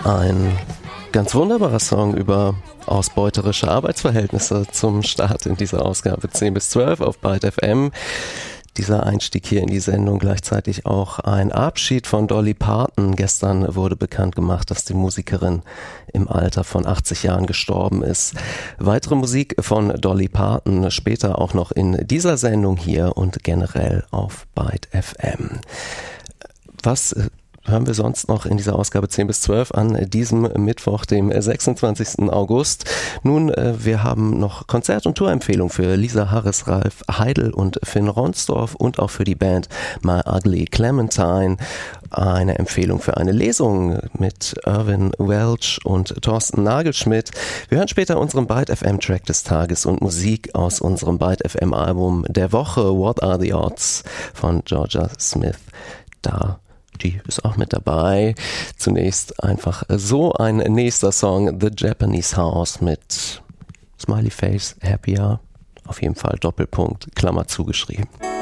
Ein ganz wunderbarer Song über ausbeuterische Arbeitsverhältnisse zum Start in dieser Ausgabe 10 bis 12 auf Byte FM. Dieser Einstieg hier in die Sendung gleichzeitig auch ein Abschied von Dolly Parton. Gestern wurde bekannt gemacht, dass die Musikerin im Alter von 80 Jahren gestorben ist. Weitere Musik von Dolly Parton später auch noch in dieser Sendung hier und generell auf Byte FM. Was hören wir sonst noch in dieser Ausgabe 10 bis 12 an diesem Mittwoch, dem 26. August. Nun, wir haben noch Konzert- und Tourempfehlung für Lisa Harris, Ralf Heidel und Finn Ronsdorf und auch für die Band My Ugly Clementine. Eine Empfehlung für eine Lesung mit Irvin Welch und Thorsten Nagelschmidt. Wir hören später unseren Byte FM Track des Tages und Musik aus unserem Byte FM Album der Woche What Are the Odds von Georgia Smith. Die ist auch mit dabei. Zunächst einfach so ein nächster Song, The Japanese House mit Smiley Face, Happier, auf jeden Fall Doppelpunkt, Klammer zugeschrieben.